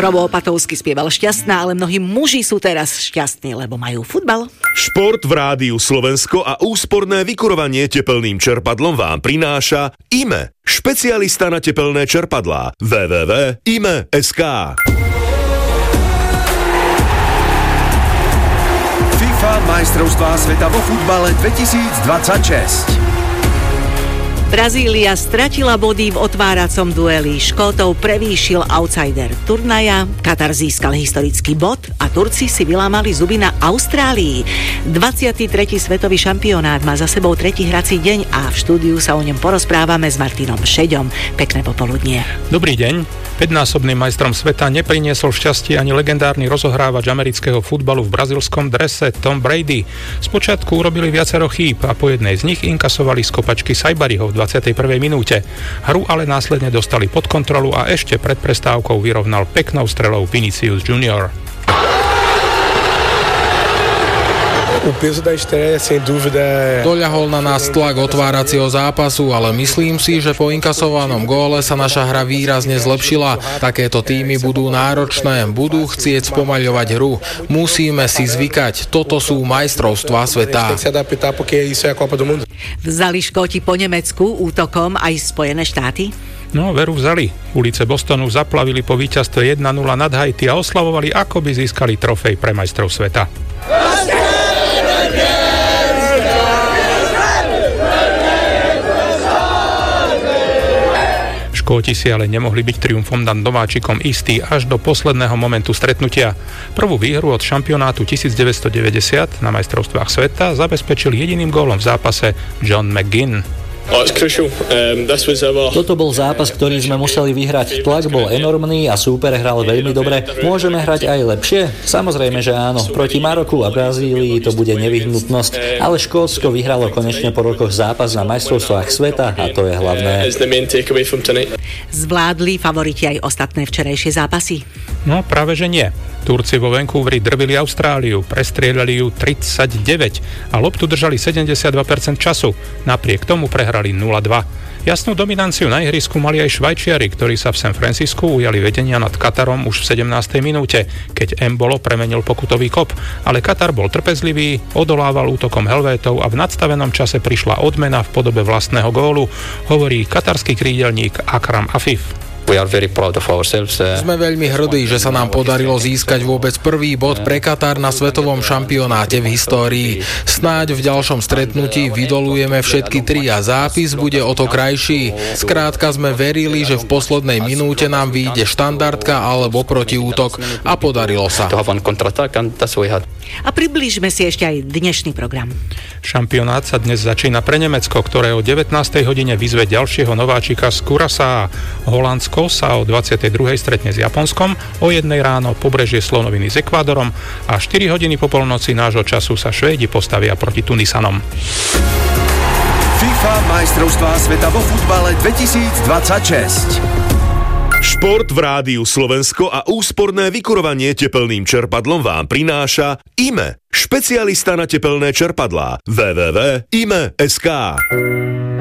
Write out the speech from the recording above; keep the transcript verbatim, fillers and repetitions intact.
Robo Opatovský spieval Šťastná, ale mnohí muži sú teraz šťastní, lebo majú futbal. Šport v Rádiu Slovensko a úsporné vykurovanie tepelným čerpadlom vám prináša í em e, špecialista na tepelné čerpadlá. w w w bodka i m e bodka es ká. FIFA majstrovstvá sveta vo futbale dvetisícdvadsaťšesť. Brazília stratila body v otváracom dueli. Škótov prevýšil outsider turnaja, Katar získal historický bod a Turci si vylámali zuby na Austrálii. dvadsiaty tretí svetový šampionát má za sebou tretí hrací deň a v štúdiu sa o ňom porozprávame s Martinom Šeďom. Pekné popoludnie. Dobrý deň. päťnásobným majstrom sveta nepriniesol šťastie ani legendárny rozohrávač amerického futbalu v brazílskom drese Tom Brady. Spočiatku urobili viacero chýb a po jednej z nich inkasovali z kopačky Saibariho v dvadsiatej prvej minúte. Hru ale následne dostali pod kontrolu a ešte pred prestávkou vyrovnal peknou strelou Vinicius junior Doľahol na nás tlak otváracieho zápasu, ale myslím si, že po inkasovanom góle sa naša hra výrazne zlepšila. Takéto týmy budú náročné, budú chcieť spomaľovať hru. Musíme si zvykať, toto sú majstrovstvá sveta. Vzali Škóti po Nemecku útokom aj Spojené štáty? No, veru vzali. Ulice Bostonu zaplavili po víťazstve jeden nula nad Haiti a oslavovali, ako by získali trofej pre majstrov sveta. Škóti si ale nemohli byť triumfom nad nováčikom istí až do posledného momentu stretnutia. Prvú výhru od šampionátu devätnásťstodeväťdesiat na majstrovstvách sveta zabezpečil jediným gólom v zápase John McGinn. Toto bol zápas, ktorý sme museli vyhrať. Tlak bol enormný a súper hral veľmi dobre. Môžeme hrať aj lepšie? Samozrejme, že áno. Proti Maroku a Brazílii to bude nevyhnutnosť, ale Škótsko vyhralo konečne po rokoch zápas na majstrovstvách sveta a to je hlavné. Zvládli favoriti aj ostatné včerajšie zápasy? No, práve že nie. Turci vo Vancouveri drvili Austráliu, prestrieľali ju tridsaťdeväť a loptu držali sedemdesiatdva percent času. Napriek tomu prehrali nula dva. Jasnú dominanciu na ihrisku mali aj Švajčiari, ktorí sa v San Francisku ujali vedenia nad Katarom už v sedemnástej minúte, keď Embolo premenil pokutový kop. Ale Katar bol trpezlivý, odolával útokom Helvétov a v nadstavenom čase prišla odmena v podobe vlastného gólu, hovorí katarský krídelník Akram Afif. Sme veľmi hrdí, že sa nám podarilo získať vôbec prvý bod pre Katar na svetovom šampionáte v histórii. Snáď v ďalšom stretnutí vydolujeme všetky tri a zápis bude o to krajší. Skrátka sme verili, že v poslednej minúte nám vyjde štandardka alebo protiútok a podarilo sa. A priblížme si ešte aj dnešný program. Šampionát sa dnes začína pre Nemecko, ktoré o devätnástej hodine vyzve ďalšieho nováčika z Curaçaa. Holandsko sa o dvadsiatej druhej stretne s Japonskom, o jednej ráno pobrežie Slonoviny s Ekvádorom a štyri hodiny po polnoci nášho času sa Švédi postavia proti Tunisanom. FIFA majstrovstvá sveta vo futbale dvetisícdvadsaťšesť. Šport v Rádiu Slovensko a úsporné vykurovanie tepelným čerpadlom vám prináša í em e, špecialista na tepelné čerpadlá. w w w bodka i m e bodka es ká.